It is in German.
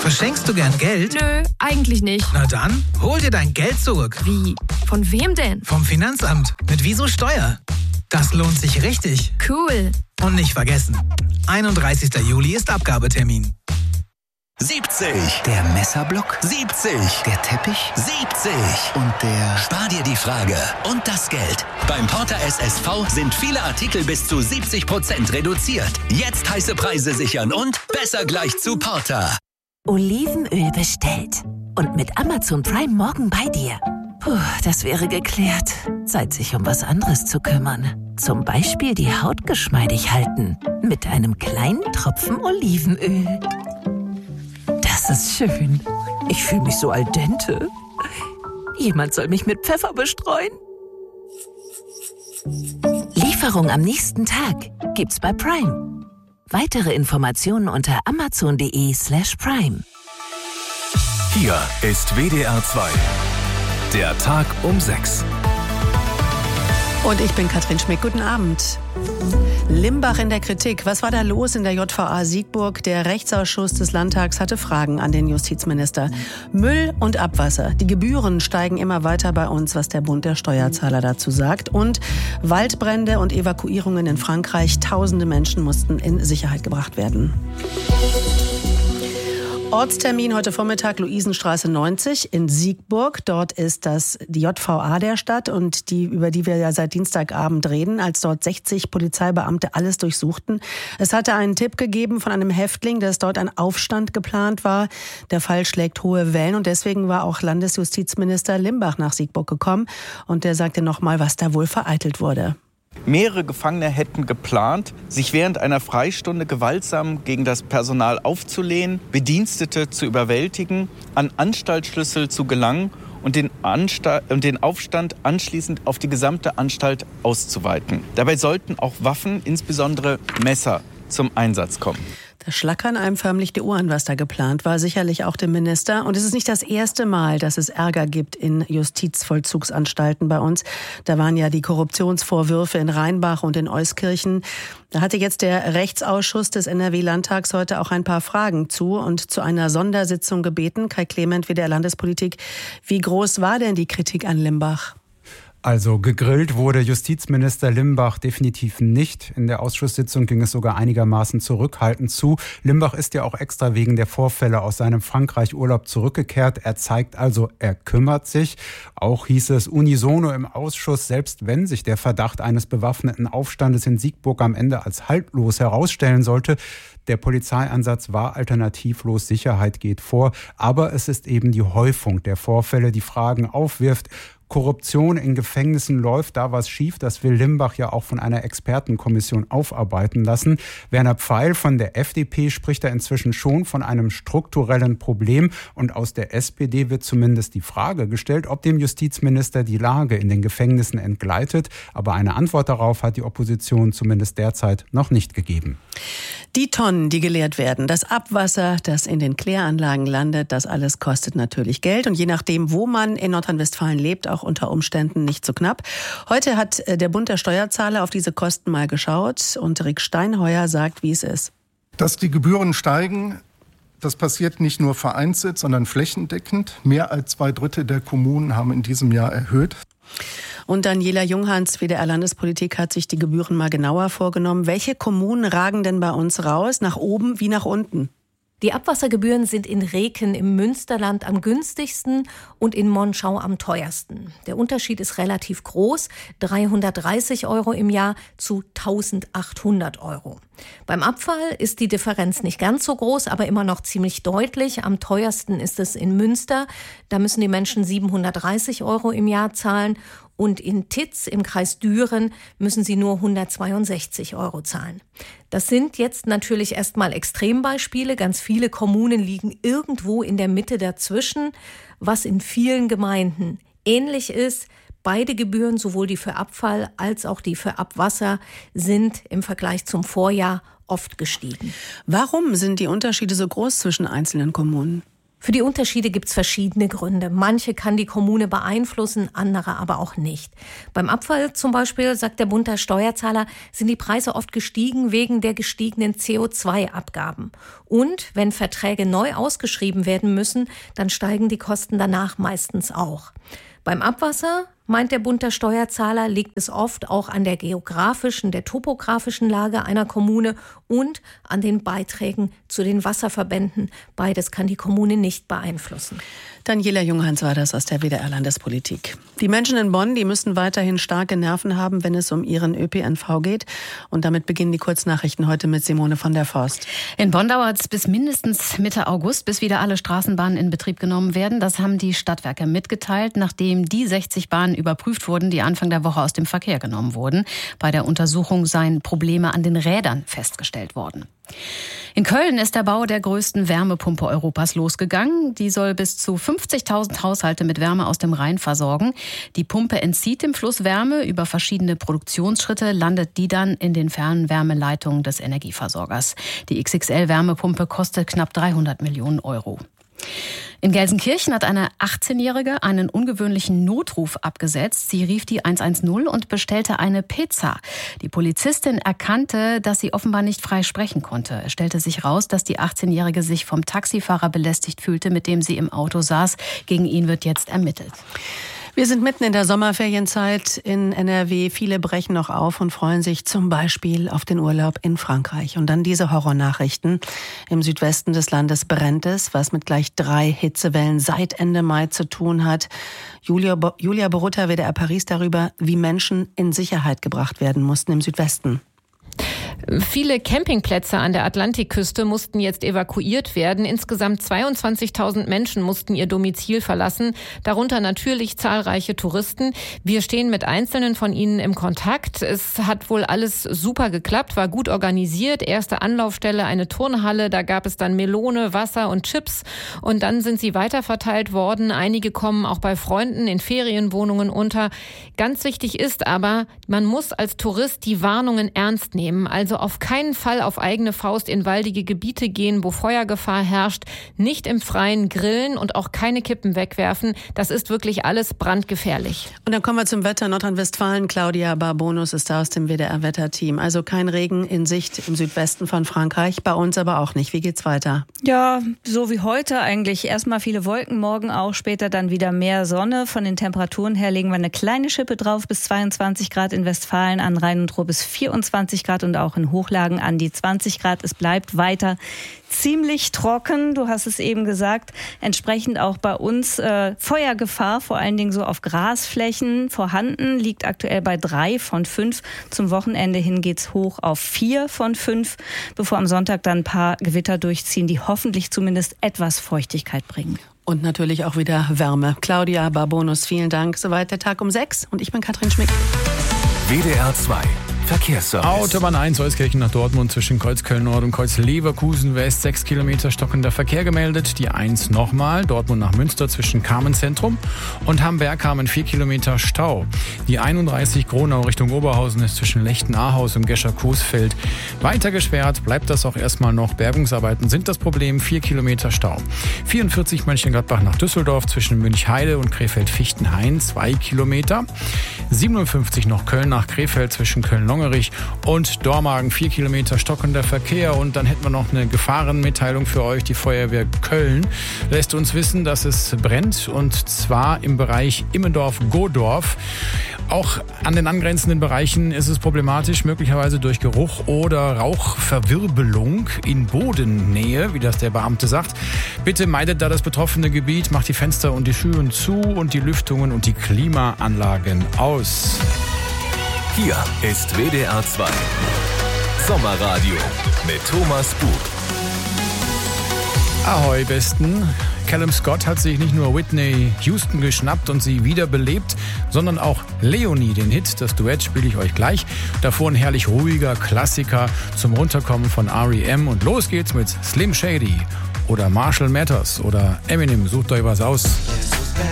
Verschenkst du gern Geld? Nö, eigentlich nicht. Na dann, hol dir dein Geld zurück. Wie? Von wem denn? Vom Finanzamt. Mit Wieso Steuer. Das lohnt sich richtig. Cool. Und nicht vergessen, 31. Juli ist Abgabetermin. 70. Der Messerblock. 70. Der Teppich. 70. Und der... Spar dir die Frage und das Geld. Beim Porter SSV sind viele Artikel bis zu 70% reduziert. Jetzt heiße Preise sichern und besser gleich zu Porter. Olivenöl bestellt. Und mit Amazon Prime morgen bei dir. Puh, das wäre geklärt. Zeit, sich um was anderes zu kümmern. Zum Beispiel die Haut geschmeidig halten. Mit einem kleinen Tropfen Olivenöl. Das ist schön. Ich fühle mich so al dente. Jemand soll mich mit Pfeffer bestreuen. Lieferung am nächsten Tag gibt's bei Prime. Weitere Informationen unter amazon.de/prime. Hier ist WDR 2. Der Tag um 6. Und ich bin Katrin Schmick. Guten Abend. Limbach in der Kritik. Was war da los in der JVA Siegburg? Der Rechtsausschuss des Landtags hatte Fragen an den Justizminister. Müll und Abwasser. Die Gebühren steigen immer weiter bei uns, was der Bund der Steuerzahler dazu sagt. Und Waldbrände und Evakuierungen in Frankreich. Tausende Menschen mussten in Sicherheit gebracht werden. Ortstermin heute Vormittag, Luisenstraße 90 in Siegburg. Dort ist das die JVA der Stadt und über die wir ja seit Dienstagabend reden, als dort 60 Polizeibeamte alles durchsuchten. Es hatte einen Tipp gegeben von einem Häftling, dass dort ein Aufstand geplant war. Der Fall schlägt hohe Wellen und deswegen war auch Landesjustizminister Limbach nach Siegburg gekommen. Und der sagte nochmal, was da wohl vereitelt wurde. Mehrere Gefangene hätten geplant, sich während einer Freistunde gewaltsam gegen das Personal aufzulehnen, Bedienstete zu überwältigen, an Anstaltsschlüssel zu gelangen und den Aufstand anschließend auf die gesamte Anstalt auszuweiten. Dabei sollten auch Waffen, insbesondere Messer, zum Einsatz kommen. Da schlackern einem förmlich die Ohren, was da geplant war, sicherlich auch dem Minister. Und es ist nicht das erste Mal, dass es Ärger gibt in Justizvollzugsanstalten bei uns. Da waren ja die Korruptionsvorwürfe in Rheinbach und in Euskirchen. Da hatte jetzt der Rechtsausschuss des NRW-Landtags heute auch ein paar Fragen zu und zu einer Sondersitzung gebeten. Kai Clement, WDR Landespolitik. Wie groß war denn die Kritik an Limbach? Also gegrillt wurde Justizminister Limbach definitiv nicht. In der Ausschusssitzung ging es sogar einigermaßen zurückhaltend zu. Limbach ist ja auch extra wegen der Vorfälle aus seinem Frankreich-Urlaub zurückgekehrt. Er zeigt also, er kümmert sich. Auch hieß es unisono im Ausschuss, selbst wenn sich der Verdacht eines bewaffneten Aufstandes in Siegburg am Ende als haltlos herausstellen sollte, der Polizeieinsatz war alternativlos, Sicherheit geht vor. Aber es ist eben die Häufung der Vorfälle, die Fragen aufwirft. Korruption in Gefängnissen läuft da was schief. Das will Limbach ja auch von einer Expertenkommission aufarbeiten lassen. Werner Pfeil von der FDP spricht da inzwischen schon von einem strukturellen Problem. Und aus der SPD wird zumindest die Frage gestellt, ob dem Justizminister die Lage in den Gefängnissen entgleitet. Aber eine Antwort darauf hat die Opposition zumindest derzeit noch nicht gegeben. Die Tonnen, die geleert werden, das Abwasser, das in den Kläranlagen landet, das alles kostet natürlich Geld. Und je nachdem, wo man in Nordrhein-Westfalen lebt, auch unter Umständen nicht so knapp. Heute hat der Bund der Steuerzahler auf diese Kosten mal geschaut und Rick Steinheuer sagt, wie es ist. Dass die Gebühren steigen, das passiert nicht nur vereinzelt, sondern flächendeckend. Mehr als 2/3 der Kommunen haben in diesem Jahr erhöht. Und Daniela Junghans, WDR Landespolitik, hat sich die Gebühren mal genauer vorgenommen. Welche Kommunen ragen denn bei uns raus, nach oben wie nach unten? Die Abwassergebühren sind in Reken im Münsterland am günstigsten und in Monschau am teuersten. Der Unterschied ist relativ groß, 330 € im Jahr zu 1.800 €. Beim Abfall ist die Differenz nicht ganz so groß, aber immer noch ziemlich deutlich. Am teuersten ist es in Münster. Da müssen die Menschen 730 € im Jahr zahlen. Und in Titz im Kreis Düren müssen sie nur 162 € zahlen. Das sind jetzt natürlich erstmal Extrembeispiele. Ganz viele Kommunen liegen irgendwo in der Mitte dazwischen, was in vielen Gemeinden ähnlich ist. Beide Gebühren, sowohl die für Abfall als auch die für Abwasser, sind im Vergleich zum Vorjahr oft gestiegen. Warum sind die Unterschiede so groß zwischen einzelnen Kommunen? Für die Unterschiede gibt es verschiedene Gründe. Manche kann die Kommune beeinflussen, andere aber auch nicht. Beim Abfall zum Beispiel, sagt der Bund der Steuerzahler, sind die Preise oft gestiegen wegen der gestiegenen CO2-Abgaben. Und wenn Verträge neu ausgeschrieben werden müssen, dann steigen die Kosten danach meistens auch. Beim Abwasser, meint der Bund der Steuerzahler, liegt es oft auch an der geografischen, der topografischen Lage einer Kommune und an den Beiträgen zu den Wasserverbänden. Beides kann die Kommune nicht beeinflussen. Daniela Junghans war das aus der WDR-Landespolitik. Die Menschen in Bonn, die müssen weiterhin starke Nerven haben, wenn es um ihren ÖPNV geht. Und damit beginnen die Kurznachrichten heute mit Simone von der Forst. In Bonn dauert es bis mindestens Mitte August, bis wieder alle Straßenbahnen in Betrieb genommen werden. Das haben die Stadtwerke mitgeteilt, nachdem die 60 Bahnen überprüft wurden, die Anfang der Woche aus dem Verkehr genommen wurden. Bei der Untersuchung seien Probleme an den Rädern festgestellt worden. In Köln ist der Bau der größten Wärmepumpe Europas losgegangen. Die soll bis zu 50.000 Haushalte mit Wärme aus dem Rhein versorgen. Die Pumpe entzieht dem Fluss Wärme. Über verschiedene Produktionsschritte landet die dann in den Fernwärmeleitungen des Energieversorgers. Die XXL-Wärmepumpe kostet knapp 300 Millionen Euro. In Gelsenkirchen hat eine 18-Jährige einen ungewöhnlichen Notruf abgesetzt. Sie rief die 110 und bestellte eine Pizza. Die Polizistin erkannte, dass sie offenbar nicht frei sprechen konnte. Es stellte sich raus, dass die 18-Jährige sich vom Taxifahrer belästigt fühlte, mit dem sie im Auto saß. Gegen ihn wird jetzt ermittelt. Wir sind mitten in der Sommerferienzeit in NRW. Viele brechen noch auf und freuen sich zum Beispiel auf den Urlaub in Frankreich. Und dann diese Horrornachrichten. Im Südwesten des Landes brennt es, was mit gleich 3 Hitzewellen seit Ende Mai zu tun hat. Julia Borutta, WDR Paris, darüber, wie Menschen in Sicherheit gebracht werden mussten im Südwesten. Viele Campingplätze an der Atlantikküste mussten jetzt evakuiert werden. Insgesamt 22.000 Menschen mussten ihr Domizil verlassen, darunter natürlich zahlreiche Touristen. Wir stehen mit einzelnen von ihnen im Kontakt. Es hat wohl alles super geklappt, war gut organisiert. Erste Anlaufstelle, eine Turnhalle, da gab es dann Melone, Wasser und Chips. Und dann sind sie weiterverteilt worden. Einige kommen auch bei Freunden in Ferienwohnungen unter. Ganz wichtig ist aber, man muss als Tourist die Warnungen ernst nehmen. Also auf keinen Fall auf eigene Faust in waldige Gebiete gehen, wo Feuergefahr herrscht, nicht im Freien grillen und auch keine Kippen wegwerfen. Das ist wirklich alles brandgefährlich. Und dann kommen wir zum Wetter. Nordrhein-Westfalen, Claudia Barbonus ist da aus dem WDR-Wetterteam. Also kein Regen in Sicht im Südwesten von Frankreich, bei uns aber auch nicht. Wie geht's weiter? Ja, so wie heute eigentlich. Erstmal viele Wolken, morgen auch, später dann wieder mehr Sonne. Von den Temperaturen her legen wir eine kleine Schippe drauf, bis 22 Grad in Westfalen, an Rhein und Ruhr bis 24 Grad und auch in Hochlagen an die 20 Grad. Es bleibt weiter ziemlich trocken, du hast es eben gesagt. Entsprechend auch bei uns Feuergefahr, vor allen Dingen so auf Grasflächen vorhanden, liegt aktuell bei 3 von 5. Zum Wochenende hin geht's hoch auf 4 von 5, bevor am Sonntag dann ein paar Gewitter durchziehen, die hoffentlich zumindest etwas Feuchtigkeit bringen. Und natürlich auch wieder Wärme. Claudia Barbonus, vielen Dank. Soweit der Tag um 6 und ich bin Katrin Schmick. WDR 2 Verkehrsservice. Autobahn 1 Euskirchen nach Dortmund zwischen Kreuz Köln Nord und Kreuz Leverkusen West 6 Kilometer stockender Verkehr gemeldet. Die 1 nochmal, Dortmund nach Münster zwischen Carmen-Zentrum und Hamberg-Kamen 4 Kilometer Stau. Die 31 Gronau Richtung Oberhausen ist zwischen Lechten-Ahaus und Gescher-Coesfeld weiter gesperrt. Bleibt das auch erstmal noch. Bergungsarbeiten sind das Problem, 4 Kilometer Stau. 44 Mönchengladbach nach Düsseldorf zwischen Münchheide und Krefeld-Fichtenhain 2 Kilometer. 57 noch Köln nach Krefeld zwischen Köln-Longerich und Dormagen 4 Kilometer stockender Verkehr. Und dann hätten wir noch eine Gefahrenmitteilung für euch. Die Feuerwehr Köln lässt uns wissen, dass es brennt, und zwar im Bereich Immendorf-Godorf. Auch an den angrenzenden Bereichen ist es problematisch, möglicherweise durch Geruch oder Rauchverwirbelung in Bodennähe, wie das der Beamte sagt. Bitte meidet da das betroffene Gebiet, macht die Fenster und die Türen zu und die Lüftungen und die Klimaanlagen aus. Hier ist WDR 2 Sommerradio mit Thomas Bug. Ahoi, Besten. Callum Scott hat sich nicht nur Whitney Houston geschnappt und sie wiederbelebt, sondern auch Leonie, den Hit. Das Duett spiele ich euch gleich. Davor ein herrlich ruhiger Klassiker zum Runterkommen von R.E.M. Und los geht's mit Slim Shady oder Marshall Mathers oder Eminem. Sucht euch was aus.